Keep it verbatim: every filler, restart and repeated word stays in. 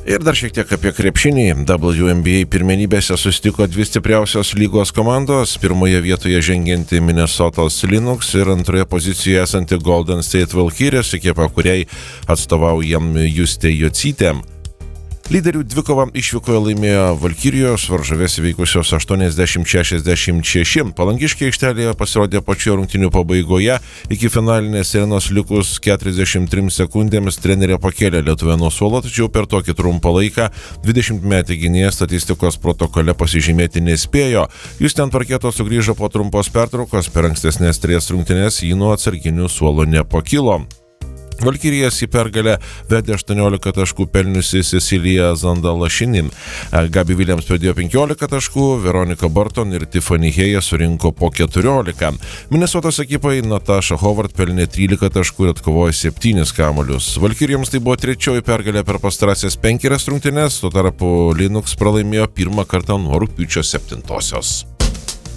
Ir dar šiek tiek apie krepšinį. W N B A pirmenybėse susitiko dvi stipriausios lygos komandos. Pirmoje vietoje žengianti Minnesotos Lynx ir antroje pozicijoje esanti Golden State Valkyries, ekipa, kuriai atstovaujam Justė Jocytė. Lyderių dvikovą išvykoje laimėjo Valkyrijos, varžovės įveikusios aštuoniasdešimt šešiasdešimt šeši. Palangiškiai aikštelėje pasirodė pačioje rungtynių pabaigoje. Iki finalinės sirenos likus keturiasdešimt trims sekundėms trenerė pakėlė lietuvę nuo suolo, tačiau per tokį trumpą laiką dvidešimtmetė gynėja statistikos protokole pasižymėti nespėjo. Jis ten parketo sugrįžo po trumpos pertraukos, per ankstesnės trijas rungtynes jį nuo atsarginių suolo nepakilo. Valkyrijas į pergalę vedė aštuoniolika taškų pelniusi Cecilija Zandalašinin. Gabi Williams pridėjo penkiolika taškų, Veronika Barton ir Tiffany Heja surinko po keturiolika. Minnesotos ekipai Natasha Howard pelnė trylika taškų ir atkovojo septynis kamuolius. Valkyrijoms tai buvo trečioji pergalė per pastarąsias penkerias rungtynes, tuo tarpu Lynx pralaimėjo pirmą kartą nuo rugpjūčio septintosios.